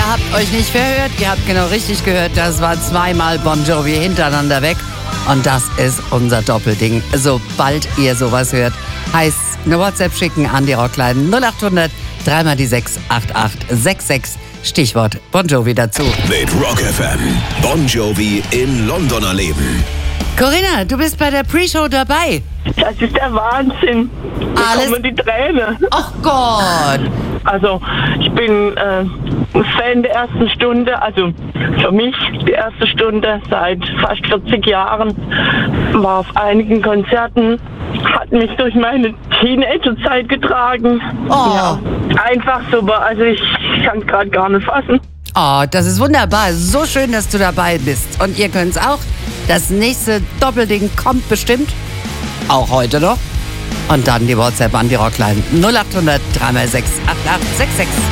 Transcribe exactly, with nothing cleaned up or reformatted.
habt euch nicht verhört, ihr habt genau richtig gehört, das war zweimal Bon Jovi hintereinander weg. Und das ist unser Doppelding. Sobald ihr sowas hört, heißt eine WhatsApp schicken an die Rockline null acht hundert, dreimal die sechs, acht acht sechs sechs. Stichwort Bon Jovi dazu. Mit Rock F M. Bon Jovi in London erleben. Corinna, du bist bei der Pre-Show dabei. Das ist der Wahnsinn. Da Alles- kommen die Tränen. Ach Gott. Also, ich bin äh, ein Fan der ersten Stunde. Also, für mich die erste Stunde seit fast vierzig Jahren. War auf einigen Konzerten. Hat mich durch meine Teenagerzeit getragen. Oh. Ja, einfach super. Also, ich kann es gerade gar nicht fassen. Oh, das ist wunderbar. So schön, dass du dabei bist. Und ihr könnt es auch. Das nächste Doppelding kommt bestimmt. Auch heute noch. Und dann die WhatsApp an die Rockline null acht hundert, dreimal sechs, acht acht sechs sechs.